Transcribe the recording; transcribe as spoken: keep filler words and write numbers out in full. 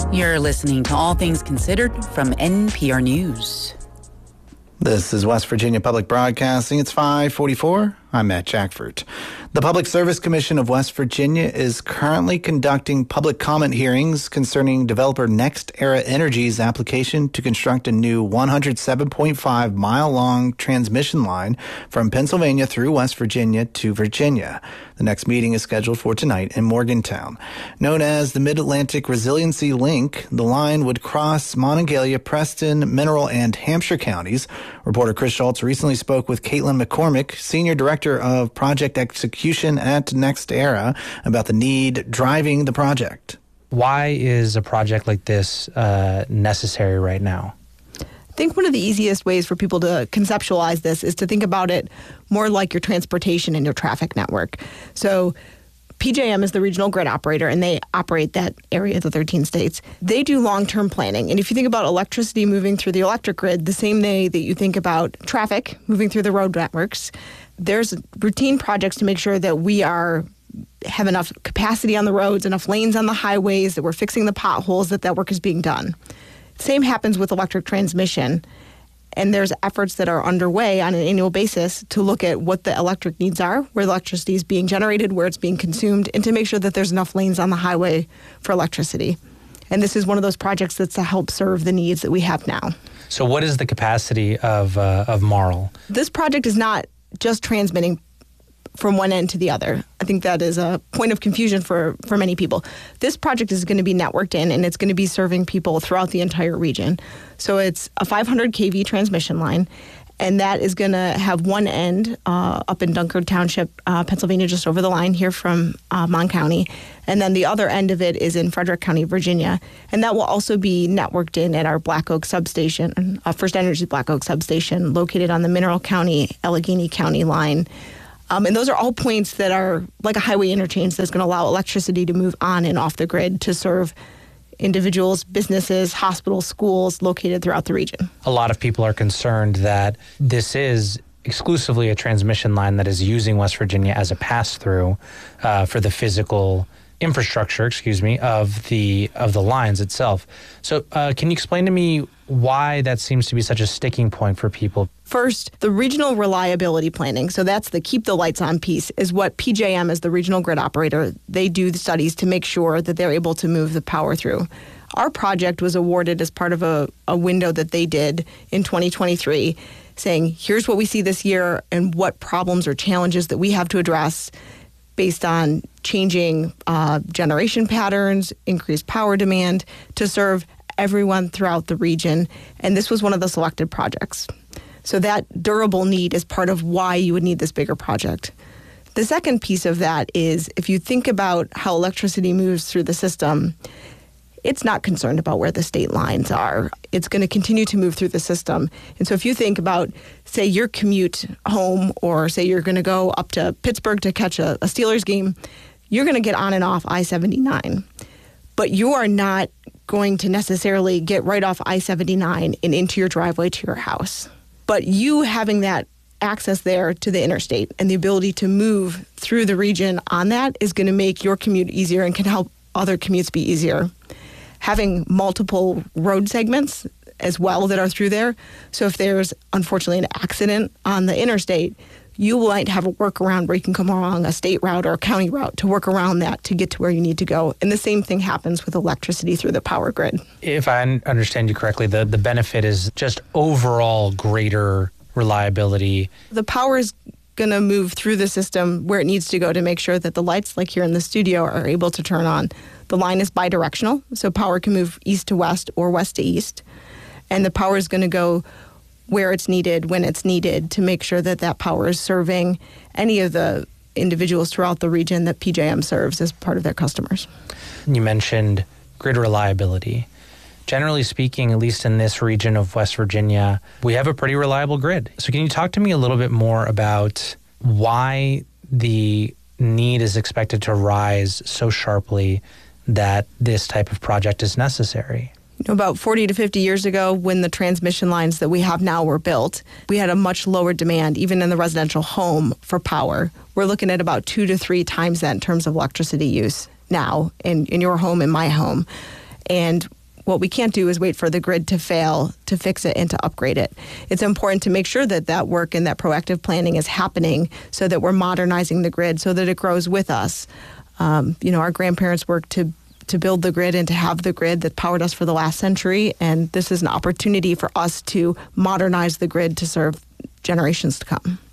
You're listening to All Things Considered from N P R News. This is West Virginia Public Broadcasting. It's five forty-four. I'm Matt Jackford. The Public Service Commission of West Virginia is currently conducting public comment hearings concerning developer NextEra Energy's application to construct a new one hundred seven point five mile long transmission line from Pennsylvania through West Virginia to Virginia. The next meeting is scheduled for tonight in Morgantown. Known as the Mid-Atlantic Resiliency Link, the line would cross Monongalia, Preston, Mineral, and Hampshire counties. Reporter Chris Schultz recently spoke with Caitlin McCormick, Senior Director of Project Execution at NextEra, about the need driving the project. Why is a project like this uh, necessary right now? I think one of the easiest ways for people to conceptualize this is to think about it more like your transportation and your traffic network. So P J M is the regional grid operator, and they operate that area of the thirteen states. They do long-term planning. And if you think about electricity moving through the electric grid, the same way that you think about traffic moving through the road networks, there's routine projects to make sure that we are have enough capacity on the roads, enough lanes on the highways, that we're fixing the potholes, that that work is being done. Same happens with electric transmission. And there's efforts that are underway on an annual basis to look at what the electric needs are, where electricity is being generated, where it's being consumed, and to make sure that there's enough lanes on the highway for electricity. And this is one of those projects that's to help serve the needs that we have now. So what is the capacity of uh, of Marl? This project is not just transmitting from one end to the other. I think that is a point of confusion for, for many people. This project is going to be networked in, and it's going to be serving people throughout the entire region. So it's a five hundred k V transmission line, and that is going to have one end uh, up in Dunkard Township, uh, Pennsylvania, just over the line here from uh, Mon County. And then the other end of it is in Frederick County, Virginia. And that will also be networked in at our Black Oak substation, uh, First Energy Black Oak substation, located on the Mineral County, Allegheny County line. Um, and those are all points that are like a highway interchange that's going to allow electricity to move on and off the grid to serve individuals, businesses, hospitals, schools located throughout the region. A lot of people are concerned that this is exclusively a transmission line that is using West Virginia as a pass-through uh, for the physical infrastructure, excuse me, of the of the lines itself. So uh, can you explain to me why that seems to be such a sticking point for people? First, the regional reliability planning, so that's the keep the lights on piece, is what P J M, as the regional grid operator, they do the studies to make sure that they're able to move the power through. Our project was awarded as part of a, a window that they did in twenty twenty-three, saying, here's what we see this year and what problems or challenges that we have to address based on changing uh, generation patterns, increased power demand to serve everyone throughout the region. And this was one of the selected projects. So that durable need is part of why you would need this bigger project. The second piece of that is if you think about how electricity moves through the system, it's not concerned about where the state lines are. It's going to continue to move through the system. And so if you think about, say, your commute home, or say you're going to go up to Pittsburgh to catch a, a Steelers game, you're going to get on and off I seventy-nine. But you are not going to necessarily get right off I seventy-nine and into your driveway to your house. But you having that access there to the interstate and the ability to move through the region on that is going to make your commute easier and can help other commutes be easier. Having multiple road segments as well that are through there. So if there's, unfortunately, an accident on the interstate, you might have a workaround where you can come along a state route or a county route to work around that to get to where you need to go. And the same thing happens with electricity through the power grid. If I understand you correctly, the, the benefit is just overall greater reliability. The power is going to move through the system where it needs to go to make sure that the lights, like here in the studio, are able to turn on. The line is bidirectional, so power can move east to west or west to east. And the power is going to go where it's needed, when it's needed, to make sure that that power is serving any of the individuals throughout the region that P J M serves as part of their customers. You mentioned grid reliability. Generally speaking, at least in this region of West Virginia, we have a pretty reliable grid. So can you talk to me a little bit more about why the need is expected to rise so sharply that this type of project is necessary? You know, about forty to fifty years ago, when the transmission lines that we have now were built, we had a much lower demand, even in the residential home, for power. We're looking at about two to three times that in terms of electricity use now in, in your home, in my home. And what we can't do is wait for the grid to fail to fix it and to upgrade it. It's important to make sure that that work and that proactive planning is happening so that we're modernizing the grid so that it grows with us. Um, you know, our grandparents worked to to build the grid and to have the grid that powered us for the last century. And this is an opportunity for us to modernize the grid to serve generations to come.